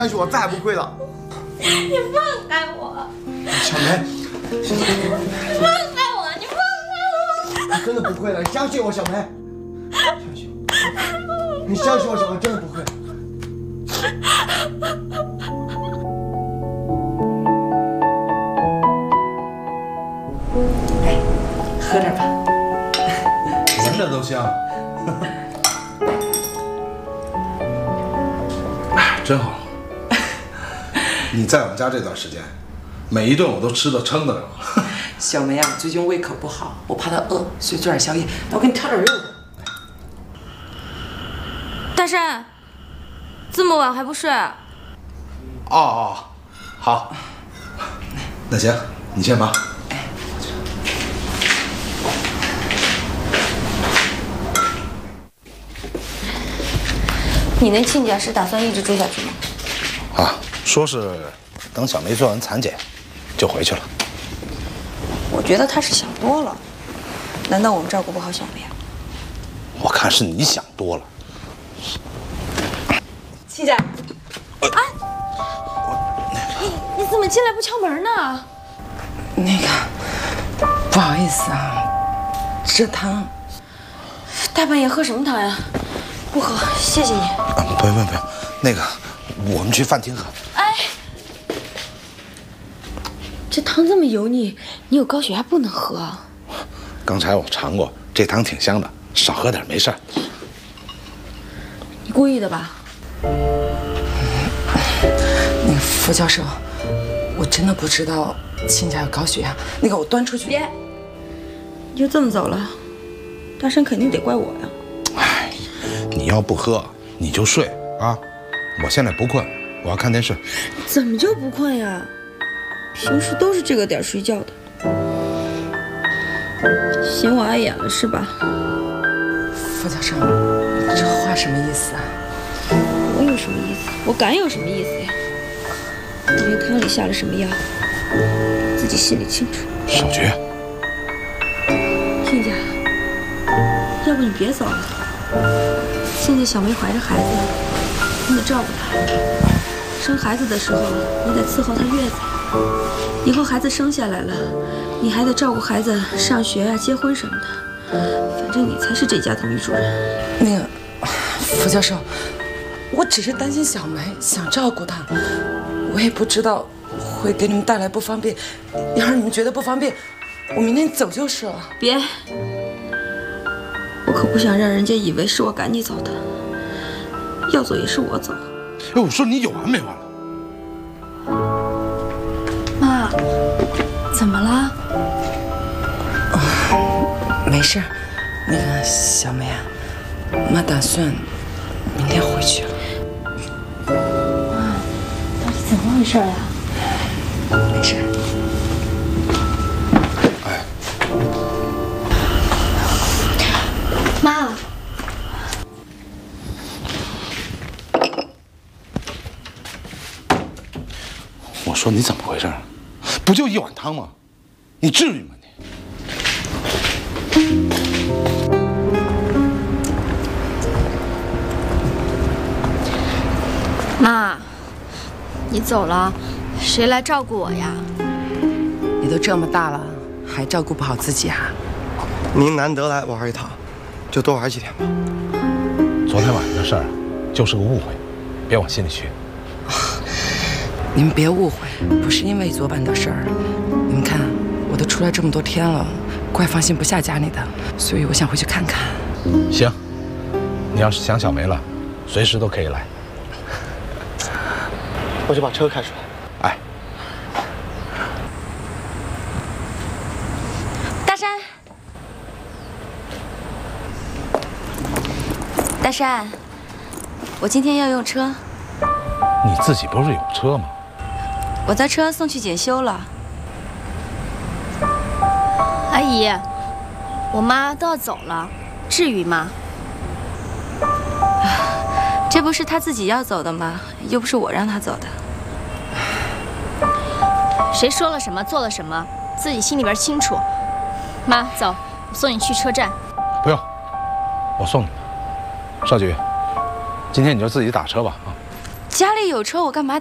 相信我，再也不会了。 你放开我！ 小梅， 你放开我！你放开我！ 你真的不会了，你相信我，小梅。相信我，你相信我，小梅，真的不会。 哎，喝点吧。 闻着都香。哎，真好。你在我们家这段时间，每一顿我都吃得撑得了。 小梅啊，最近胃口不好，我怕她饿，所以做点宵夜。那我给你挑点肉。 大山，这么晚还不睡？ 哦，好。那行，你先忙。 你那亲家是打算一直住下去吗？ 啊，说是等小梅做完产检就回去了。 我觉得他是想多了。难道我们照顾不好小梅啊？ 我看是你想多了。 亲家， 你怎么进来不敲门呢？ 那个，不好意思啊，这汤。 大半夜喝什么汤呀？不喝，谢谢你。 不用，那个，我们去饭厅喝。 哎，这汤这么油腻，你有高血压不能喝。 刚才我尝过，这汤挺香的，少喝点没事儿。 你故意的吧？ 那个傅教授，我真的不知道亲家有高血压。那个，我端出去。 别，你就这么走了，大山肯定得怪我呀。 哎，你要不喝你就睡啊！我现在不困，我要看电视。 怎么就不困呀？平时都是这个点睡觉的。嫌我碍眼了是吧？ 傅教授，这话什么意思啊？ 我有什么意思？我敢有什么意思呀？至于汤里下了什么药，自己心里清楚。 小菊， 亲家，要不你别走了。现在小梅怀着孩子，你得照顾她。生孩子的时候，你得伺候她月子。以后孩子生下来了，你还得照顾孩子上学啊、结婚什么的。反正你才是这家的女主人。 那个，傅教授，我只是担心小梅，想照顾她，我也不知道会给你们带来不方便。要是你们觉得不方便，我明天走就是了。 别，我可不想让人家以为是我赶你走的。要走也是我走。 哎，我说你有完没完了？ 妈，怎么了？ 没事，那个小梅啊，妈打算明天回去了。 妈，到底怎么回事呀？ 没事。 哎， 妈， 我说你怎么回事？不就一碗汤吗？你至于吗你？ 妈，你走了，谁来照顾我呀？ 你都这么大了，还照顾不好自己啊？ 您难得来玩一趟，就多玩几天吧。 昨天晚上的事儿就是个误会，别往心里去。 你们别误会，不是因为昨晚的事儿。你们看，我都出来这么多天了，怪放心不下家里的，所以我想回去看看。 行，你要是想小梅了，随时都可以来。 我就把车开出来。 哎， 大山，大山，我今天要用车， 你自己不是有车吗？ 我在车送去检修了。 阿姨，我妈都要走了，至于吗？ 这不是她自己要走的吗？又不是我让她走的。 谁说了什么，做了什么，自己心里边清楚。妈，走，我送你去车站。 不用，我送你。少菊，今天你就自己打车吧啊。 家里有车，我干嘛